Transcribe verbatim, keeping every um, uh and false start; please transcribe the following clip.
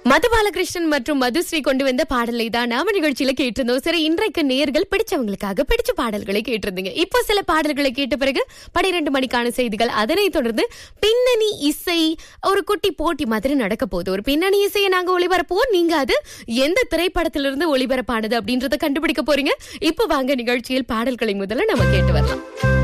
மது பாலகிருஷ்ணன் மற்றும் மதுஸ்ரீ கொண்டு வந்த பாடலை தான் நாம நிகழ்ச்சியில கேட்டிருந்தோம். சரி, இன்றைக்கு நேர்கள் பிடிச்சவங்களுக்காக பிடிச்ச பாடல்களை கேட்டிருந்தீங்க. இப்போ சில பாடல்களை கேட்ட பிறகு பனிரெண்டு மணிக்கான செய்திகள், அதனை தொடர்ந்து பின்னணி இசை ஒரு குட்டி போட்டி மாதிரி நடக்க போகுது. ஒரு பின்னணி இசையை நாங்க ஒளிபரப்போம், நீங்க அது எந்த திரைப்படத்திலிருந்து ஒளிபரப்பானது அப்படின்றத கண்டுபிடிக்க போறீங்க. இப்போ வாங்க நிகழ்ச்சியில் பாடல்களை முதல்ல நம்ம கேட்டு வரலாம்.